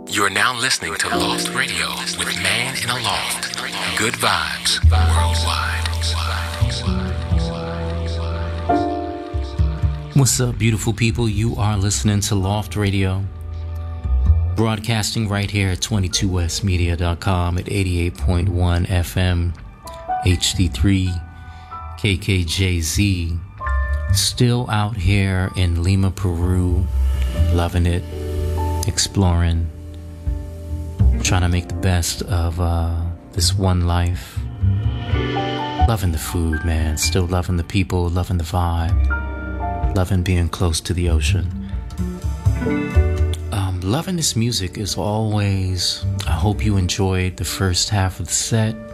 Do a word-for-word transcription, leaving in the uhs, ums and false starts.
You're now listening to Loft Radio with Man in a Loft. Good vibes worldwide. What's up, beautiful people? You are listening to Loft Radio, broadcasting right here at twenty-two west media dot com at eighty-eight point one F M, H D three, K K J Z. Still out here in Lima, Peru, loving it, exploring, trying to make the best of uh, this one life. Loving the food, man. Still loving the people, loving the vibe, loving being close to the ocean. Um, loving this music is always, I hope you enjoyed the first half of the set.